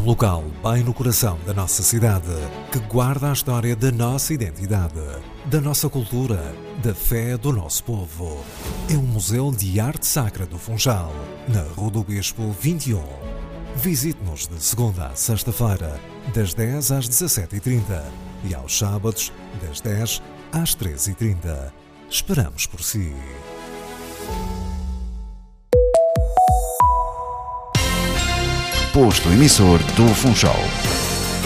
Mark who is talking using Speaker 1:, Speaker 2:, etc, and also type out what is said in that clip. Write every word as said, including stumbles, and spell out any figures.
Speaker 1: local bem no coração da nossa cidade, que guarda a história da nossa identidade, da nossa cultura, da fé do nosso povo. É o Museu de Arte Sacra do Funchal, na Rua do Bispo vinte e um. Visite-nos de segunda a sexta-feira, das dez às dezassete e trinta e aos sábados, das dez às treze e trinta. Esperamos por si.
Speaker 2: Posto emissor do Funchal.